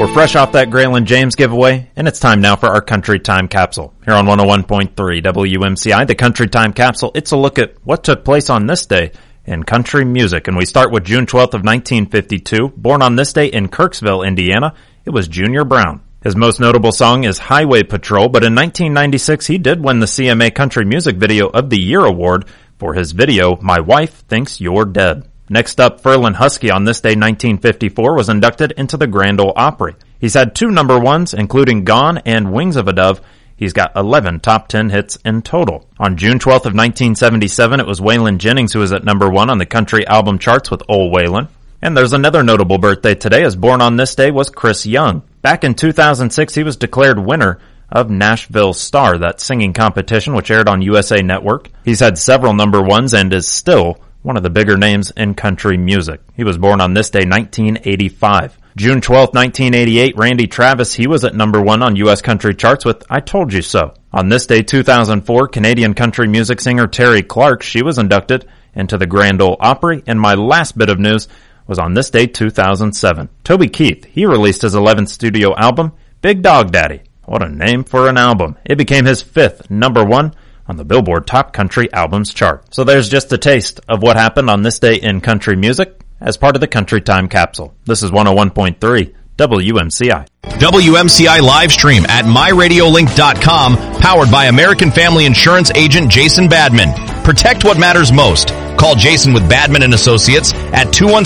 We're fresh off that Graylin James giveaway, and it's time now for our Country Time Capsule. Here on 101.3 WMCI, the Country Time Capsule, it's a look at what took place on this day in country music. And we start with June 12th of 1952. Born on this day in Kirksville, Indiana, it was Junior Brown. His most notable song is Highway Patrol, but in 1996 he did win the CMA Country Music Video of the Year award for his video, My Wife Thinks You're Dead. Next up, Ferlin Husky on this day, 1954, was inducted into the Grand Ole Opry. He's had 2 number ones, including Gone and Wings of a Dove. He's got 11 top 10 hits in total. On June 12th of 1977, it was Waylon Jennings who was at number 1 on the country album charts with Ol' Waylon. And there's another notable birthday today, as born on this day was Chris Young. Back in 2006, he was declared winner of Nashville Star, that singing competition which aired on USA Network. He's had several number ones and is still one of the bigger names in country music. He was born on this day, 1985. June 12th, 1988, Randy Travis, he was at number 1 on U.S. country charts with I Told You So. On this day, 2004, Canadian country music singer Terry Clark, she was inducted into the Grand Ole Opry. And my last bit of news was on this day, 2007. Toby Keith, he released his 11th studio album, Big Dog Daddy. What a name for an album. It became his 5th number 1 on the Billboard Top Country Albums chart. So there's just a taste of what happened on this day in country music as part of the Country Time Capsule. This is 101.3 WMCI. WMCI live stream at myradiolink.com, powered by American Family Insurance agent Jason Badman. Protect what matters most. Call Jason with Badman & Associates at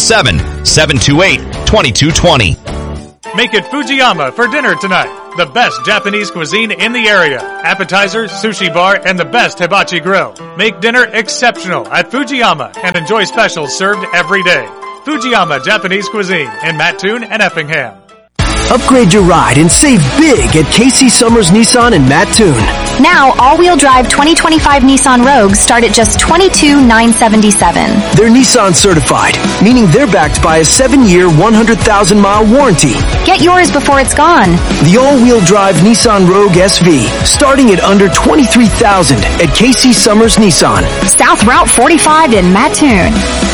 217-728-2220. Make it Fujiyama for dinner tonight. The best Japanese cuisine in the area. Appetizers, sushi bar, and the best hibachi grill. Make dinner exceptional at Fujiyama and enjoy specials served every day. Fujiyama Japanese Cuisine in Mattoon and Effingham. Upgrade your ride and save big at Casey Summers Nissan in Mattoon. Now, all-wheel drive 2025 Nissan Rogues start at just $22,977. They're Nissan certified, meaning they're backed by a 7-year, 100,000-mile warranty. Get yours before it's gone. The all-wheel drive Nissan Rogue SV, starting at under $23,000 at Casey Summers Nissan. South Route 45 in Mattoon.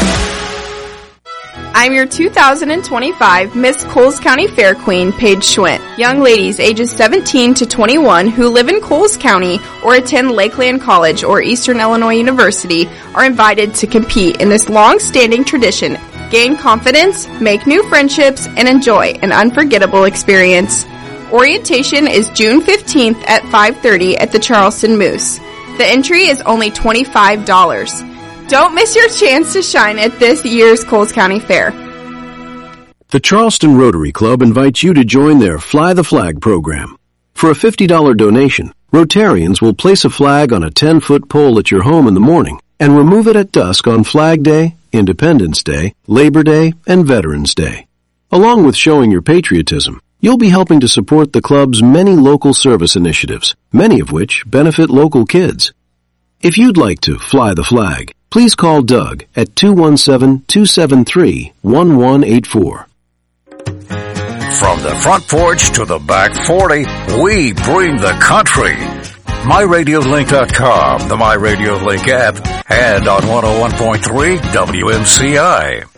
I'm your 2025 Miss Coles County Fair Queen, Paige Schwint. Young ladies ages 17 to 21 who live in Coles County or attend Lakeland College or Eastern Illinois University are invited to compete in this long-standing tradition, gain confidence, make new friendships, and enjoy an unforgettable experience. Orientation is June 15th at 5:30 at the Charleston Moose. The entry is only $25. Don't miss your chance to shine at this year's Coles County Fair. The Charleston Rotary Club invites you to join their Fly the Flag program. For a $50 donation, Rotarians will place a flag on a 10-foot pole at your home in the morning and remove it at dusk on Flag Day, Independence Day, Labor Day, and Veterans Day. Along with showing your patriotism, you'll be helping to support the club's many local service initiatives, many of which benefit local kids. If you'd like to fly the flag, please call Doug at 217-273-1184. From the front porch to the back 40, we bring the country. MyRadioLink.com, the MyRadioLink app, and on 101.3 WMCI.